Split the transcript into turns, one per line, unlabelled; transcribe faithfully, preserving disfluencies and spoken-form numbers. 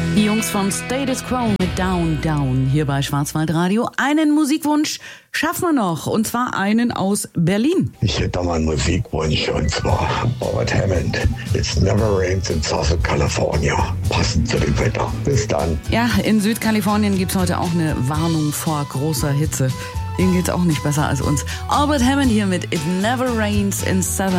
Die Jungs von Status Quo mit Down, Down hier bei Schwarzwaldradio. Einen Musikwunsch schaffen wir noch, und zwar einen aus Berlin.
Ich hätte mal einen Musikwunsch, und zwar Robert Hammond. It's never rains in Southern California. Passend zu dem Wetter. Bis dann.
Ja, in Südkalifornien gibt's heute auch eine Warnung vor großer Hitze. Denen geht's auch nicht besser als uns. Albert Hammond hier mit It Never Rains in Southern